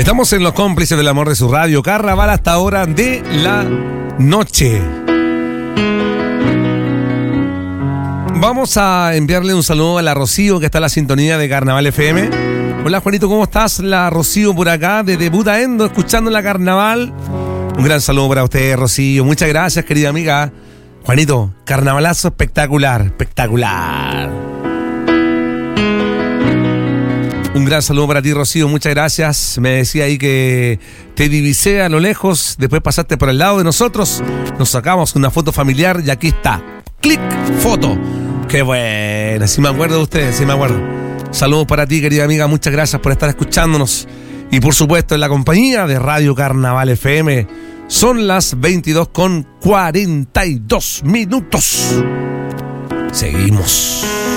Estamos en los cómplices del amor de su radio, Carnaval hasta hora de la noche. Vamos a enviarle un saludo a la Rocío, que está en la sintonía de Carnaval FM. Hola Juanito, ¿cómo estás? La Rocío por acá, desde Butaendo, escuchando la Carnaval. Un gran saludo para usted, Rocío. Muchas gracias, querida amiga. Juanito, carnavalazo espectacular, espectacular. Un gran saludo para ti, Rocío, muchas gracias. Me decía ahí que te divisé a lo lejos, después pasaste por el lado de nosotros, nos sacamos una foto familiar y aquí está. ¡Clic! ¡Foto! ¡Qué buena! Sí me acuerdo de ustedes, sí me acuerdo. Saludos para ti, querida amiga, muchas gracias por estar escuchándonos. Y por supuesto en la compañía de Radio Carnaval FM. Son las 22:42 minutos. Seguimos.